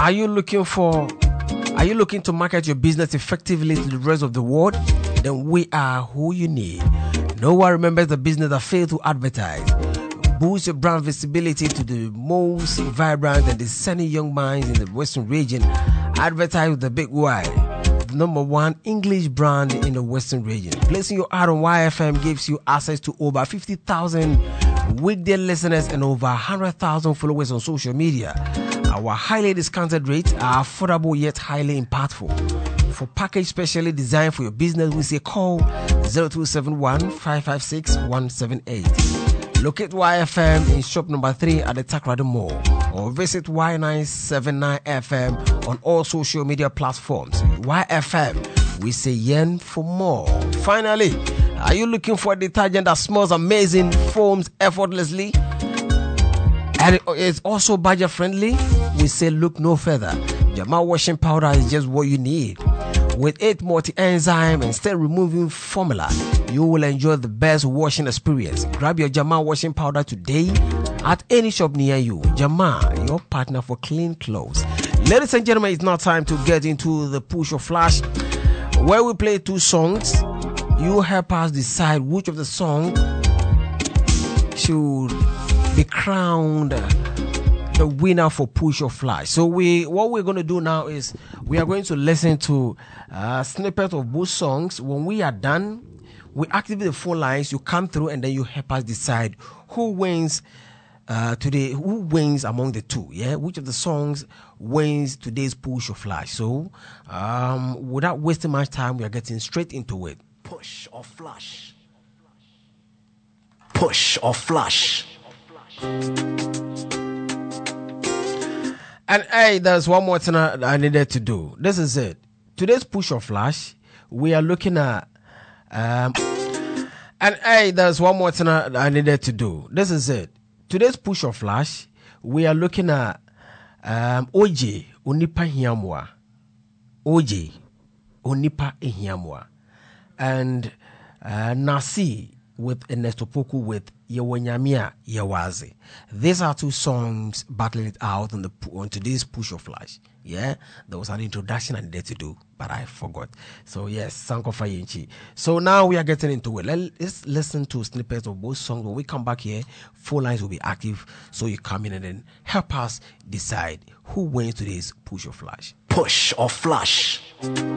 Are you looking to market your business effectively to the rest of the world? Then we are who you need. No one remembers the business that failed to advertise. Boost your brand visibility to the most vibrant and discerning young minds in the Western region. Advertise with the Big Y, the number one English brand in the Western region. Placing your ad on YFM gives you access to over 50,000 weekday listeners and over 100,000 followers on social media. Our highly discounted rates are affordable yet highly impactful. For package specially designed for your business, we say call 0271 556 178. Locate YFM in shop number 3 at the Takrady Mall or visit Y979FM on all social media platforms. YFM, we say yen for more. Finally, are you looking for a detergent that smells amazing, foams effortlessly, and it's also budget friendly? We say look no further. Jamal washing powder is just what you need. With 8 multi-enzyme and still removing formula, you will enjoy the best washing experience. Grab your Jamal washing powder today at any shop near you. Jamal, your partner for clean clothes. Ladies and gentlemen, it's now time to get into the Push or Flash, where we play 2 songs. You help us decide which of the songs should be crowned the winner for Push or Flash. So what we're going to do now is we are going to listen to snippets of both songs. When we are done, we activate the phone lines. You come through and then you help us decide who wins today. Who wins among the two? Yeah, which of the songs wins today's Push or Flash? So without wasting much time, we are getting straight into it. Push or Flash. Push or Flash. And hey, there's one more thing I needed to do. This is it. Today's Push or Flash, we are looking at and hey, there's one more thing I needed to do. This is it. Today's Push or Flash, we are looking at OJ Onipa Hiamwa. OJ Onipa Hiamwa. And Nasi with Ernesto Poku with Yewanyamia Yewazi. These are 2 songs battling it out on today's Push or Flash. Yeah, there was an introduction I needed to do, but I forgot. So yes, Sankofa Yinchi. So now we are getting into it. Let's listen to snippets of both songs. When we come back here, 4 lines will be active, so you come in and then help us decide who wins today's Push or Flash. Push or Flash.